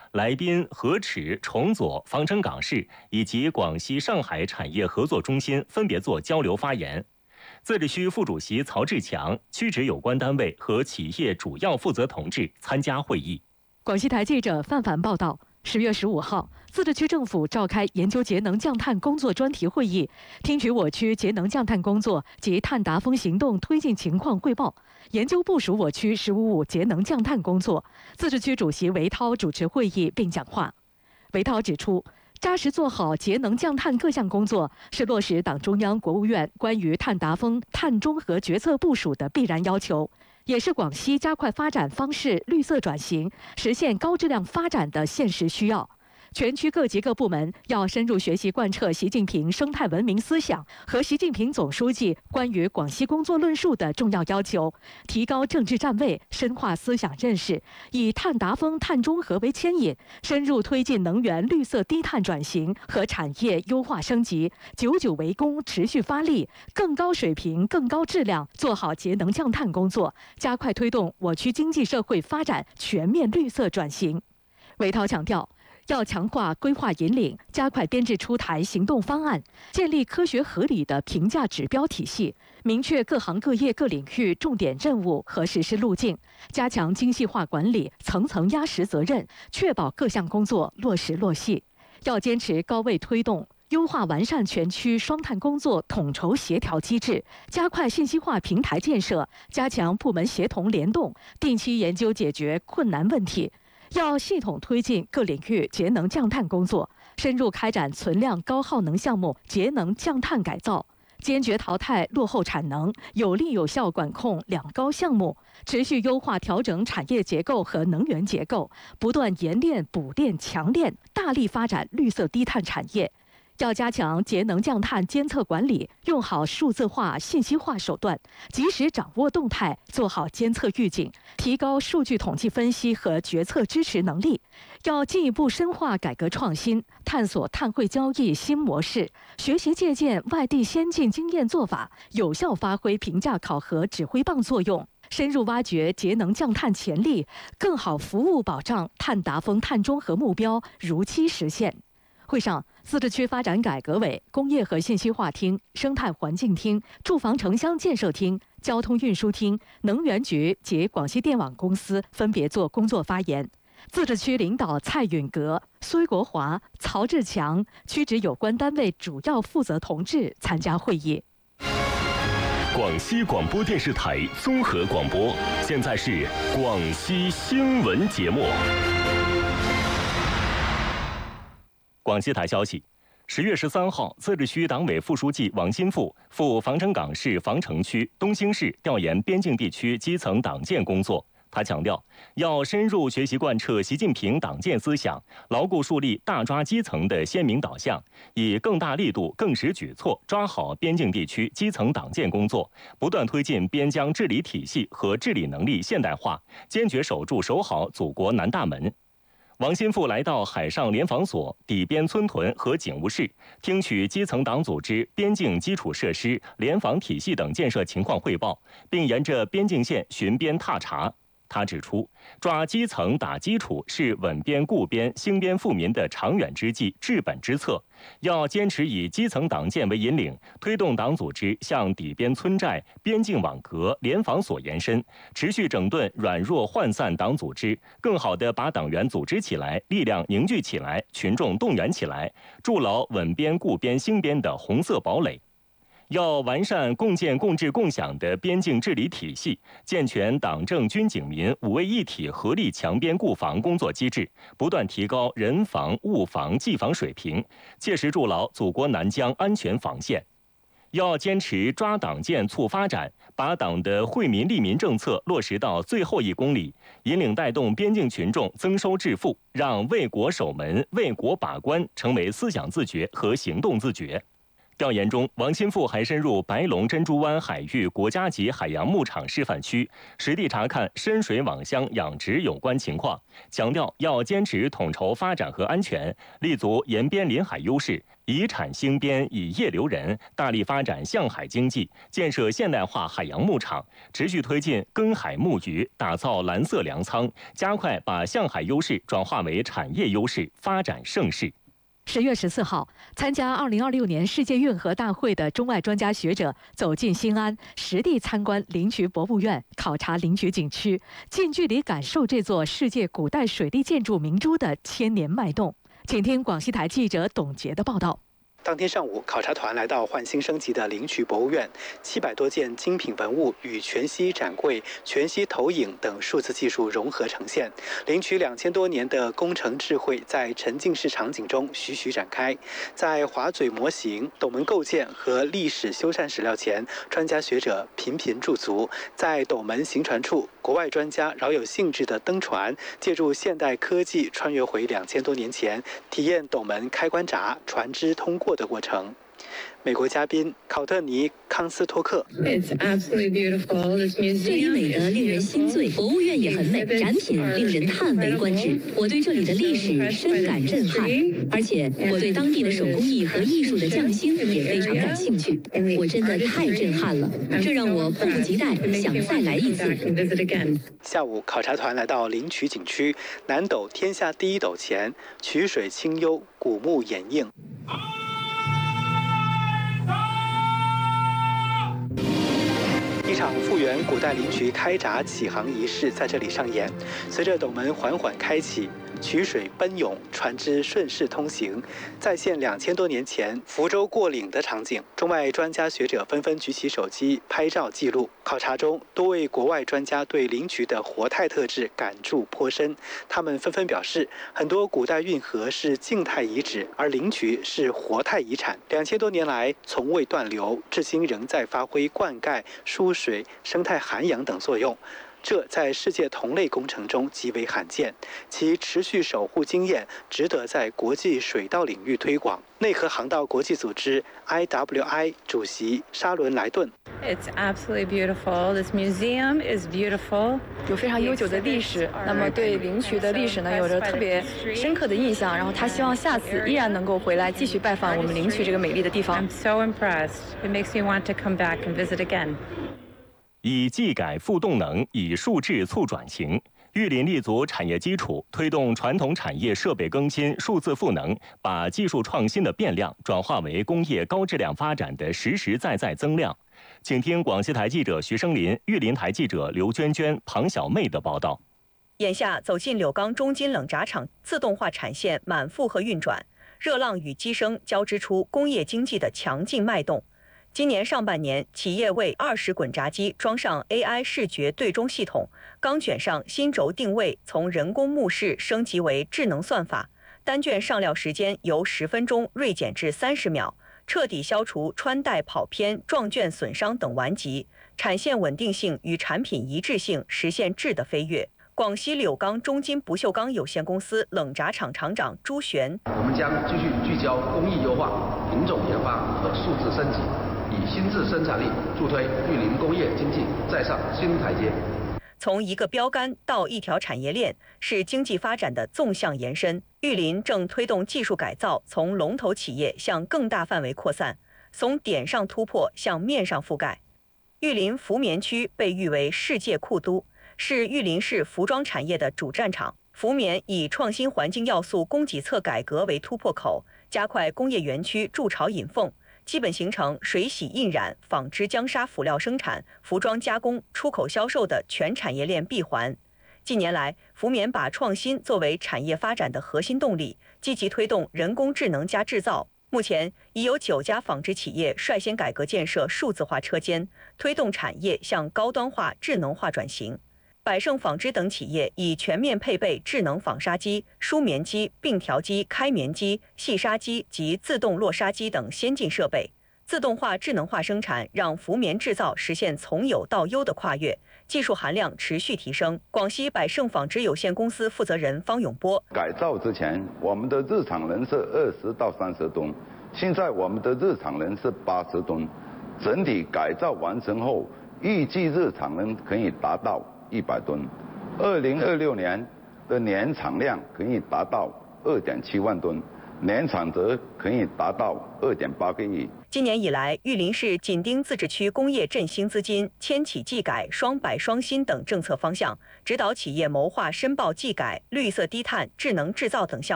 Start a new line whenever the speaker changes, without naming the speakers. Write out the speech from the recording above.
来宾河池、崇左、防城港市以及广西上海产业合作中心分别做交流发言。自治区副主席曹志强、区直有关单位和企业主要负责同志参加会议。
广西台记者范凡报道。10月15号，自治区政府召开研究节能降碳工作专题会议，听取我区节能降碳工作及碳达峰行动推进情况汇报，研究部署我区“15+5”节能降碳工作。自治区主席韦涛主持会议并讲话。韦涛指出，扎实做好节能降碳各项工作，是落实党中央、国务院关于碳达峰、碳中和决策部署的必然要求，也是广西加快发展方式绿色转型、实现高质量发展的现实需要。全区各级各部门要深入学习贯彻习近平生态文明思想和习近平总书记关于广西工作论述的重要要求，提高政治站位，深化思想认识，以碳达峰、碳中和为牵引，深入推进能源绿色低碳转型和产业优化升级，久久为功，持续发力，更高水平、更高质量做好节能降碳工作，加快推动我区经济社会发展全面绿色转型。韦涛强调，要强化规划引领，加快编制出台行动方案，建立科学合理的评价指标体系，明确各行各业各领域重点任务和实施路径，加强精细化管理，层层压实责任，确保各项工作落实落细。要坚持高位推动，优化完善全区双碳工作统筹协调机制，加快信息化平台建设，加强部门协同联动，定期研究解决困难问题。要系统推进各领域节能降碳工作，深入开展存量高耗能项目节能降碳改造，坚决淘汰落后产能，有力有效管控两高项目，持续优化调整产业结构和能源结构，不断研炼补炼强炼，大力发展绿色低碳产业。要加强节能降碳监测管理，用好数字化、信息化手段，及时掌握动态，做好监测预警，提高数据统计分析和决策支持能力。要进一步深化改革创新，探索碳汇交易新模式，学习借鉴外地先进经验做法，有效发挥评价考核指挥棒作用，深入挖掘节能降碳潜力，更好服务保障碳达峰、碳中和目标如期实现。会上，自治区发展改革委、工业和信息化厅、生态环境厅、住房城乡建设厅、交通运输厅、能源局及广西电网公司分别作工作发言。自治区领导蔡允格、孙国华、曹志强、区直有关单位主要负责同志参加会议。
广西广播电视台综合广播，现在是广西新闻节目。广西台消息，10月13号，自治区党委副书记王新富赴防城港市防城区、东兴市调研边境地区基层党建工作。他强调，要深入学习贯彻习近平党建思想，牢固树立大抓基层的鲜明导向，以更大力度、更实举措抓好边境地区基层党建工作，不断推进边疆治理体系和治理能力现代化，坚决守好祖国南大门。王新富来到海上联防所、底边村屯和警务室，听取基层党组织边境基础设施、联防体系等建设情况汇报，并沿着边境线巡边踏查。他指出，抓基层打基础是稳边固边、兴边富民的长远之计、治本之策。要坚持以基层党建为引领，推动党组织向底边村寨、边境网格、联防所延伸，持续整顿软弱涣散党组织，更好地把党员组织起来，力量凝聚起来，群众动员起来，筑牢稳边固边兴边的红色堡垒。要完善共建共治共享的边境治理体系，健全党政军警民五位一体合力强边固防工作机制，不断提高人防、物防、技防水平，切实筑牢祖国南疆安全防线。要坚持抓党建促发展，把党的惠民利民政策落实到最后1公里，引领带动边境群众增收致富，让为国守门、为国把关成为思想自觉和行动自觉。 调研中，王新富还深入白龙珍珠湾海域国家级海洋牧场示范区，实地查看深水网箱养殖有关情况，强调要坚持统筹发展和安全，立足沿边临海优势，以产兴边，以业留人，大力发展向海经济，建设现代化海洋牧场，持续推进耕海牧渔，打造蓝色粮仓，加快把向海优势转化为产业优势，发展盛世。
10月14号，参加2026年世界运河大会的中外专家学者走进新安，实地参观灵渠博物院，考察灵渠景区，近距离感受这座世界古代水利建筑明珠的千年脉动。请听广西台记者董洁的报道。
当天上午，考察团来到焕新升级的灵渠博物院，700多件精品文物与全息展柜、全息投影等数字技术融合呈现。灵渠2000多年的工程智慧在沉浸式场景中徐徐展开。在滑嘴模型、斗门构建和历史修缮史料前，专家学者频频驻足。在斗门行船处，国外专家饶有兴致地登船，借助现代科技穿越回2000多年前，体验斗门开关闸、船只通过的过程。美国嘉宾考特尼·康斯托克。
这里美得令人心醉，博物院也很美，展品令人叹为观止。我对这里的历史深感震撼，而且我对当地的手工艺和艺术的匠心也非常感兴趣。我真的太震撼了，这让我迫不及待想再来一次。
下午，考察团来到灵渠景区，南斗天下第一斗前，曲水清幽，古木掩映。一场复原古代灵渠开闸启航仪式在这里上演。随着斗门缓缓开启，曲水奔涌，船只顺势通行，再现2000多年前福州过岭的场景。中外专家学者纷纷举起手机拍照记录。考察中，多位国外专家对灵渠的活态特质感触颇深。他们纷纷表示，很多古代运河是静态遗址，而灵渠是活态遗产。2000多年来从未断流，至今仍在发挥灌溉、输水、生态涵养等作用。这在世界同类工程中极为罕见，其持续守护经验值得在国际水道领域推广。内河航道国际组织 IWI 主席沙伦莱顿。
It's absolutely beautiful. This museum is beautiful.
有非常悠久的历史，那么对灵渠的历史呢有着特别深刻的印象。然后他希望下次依然能够回来继续拜访我们灵渠这个美丽的地方。
I'm so impressed. It makes me want to come back and visit again.
以技改复动能，以数智促转型。玉林立足产业基础，推动传统产业设备更新、数字赋能，把技术创新的变量转化为工业高质量发展的实实在在增量。请听广西台记者徐生林、玉林台记者刘娟娟、庞小妹的报道。
眼下走进柳钢中筋冷轧厂自动化产线满负荷运转，热浪与机声交织出工业经济的强劲脉动。今年上半年，企业为20滚轧机装上 AI 视觉对中系统，钢卷上新轴定位从人工目视升级为智能算法，单卷上料时间由10分钟锐减至30秒，彻底消除穿戴跑偏、撞卷损伤等顽疾，产线稳定性与产品一致性实现质的飞跃。广西柳钢中筋不锈钢有限公司冷轧厂厂长朱璇：
我们将继续聚焦工艺优化、品种研发和数字升级，以新质生产力助推玉林工业经济再上新台阶。
从一个标杆到一条产业链，是经济发展的纵向延伸。玉林正推动技术改造从龙头企业向更大范围扩散，从点上突破向面上覆盖。玉林福棉区被誉为世界库都，是玉林市服装产业的主战场。福棉以创新环境要素供给侧改革为突破口，加快工业园区筑巢引凤，基本形成水洗印染、纺织浆纱辅料生产、服装加工、出口销售的全产业链闭环。近年来，福棉把创新作为产业发展的核心动力，积极推动人工智能加制造。目前已有9家纺织企业率先改革建设数字化车间，推动产业向高端化、智能化转型。百盛纺织等企业已全面配备智能纺纱机、梳棉机、并条机、开棉机、细纱机及自动落纱机等先进设备。自动化、智能化生产让福棉制造实现从有到优的跨越，技术含量持续提升。广西百盛纺织有限公司负责人方永波：
改造之前，我们的日常人是20到30吨， 现在我们的日产能是80吨，整体改造完成后，预计日产能可以达到100吨。2026年的年产量可以达到2.7万吨，年产值可以达到2.8个亿。
今年以来，玉林市紧盯自治区工业振兴资金、迁企技改、双百双新等政策方向，指导企业谋划申报技改、绿色低碳、智能制造等项目。